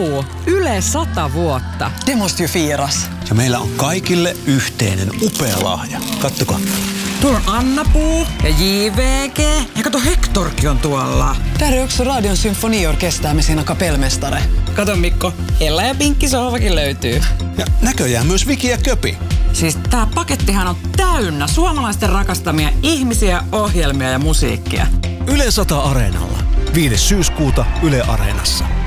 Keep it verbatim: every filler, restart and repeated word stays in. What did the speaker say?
Juu, Yle sata vuotta. Det måste ju firas. Ja meillä on kaikille yhteinen upea lahja. Kattokaa. Tuolla on Anna-Puu ja J V G. Ja kato, Hektorkin on tuolla. Där är också Radion symfoniorkester med sina kapellmästare. Kato Mikko, Ella ja Pinkki sohvakin löytyy. Ja näköjään myös Viki ja Köpi. Siis tää pakettihan on täynnä suomalaisten rakastamia ihmisiä, ohjelmia ja musiikkia. Yle sata Areenalla. viides syyskuuta Yle Areenassa.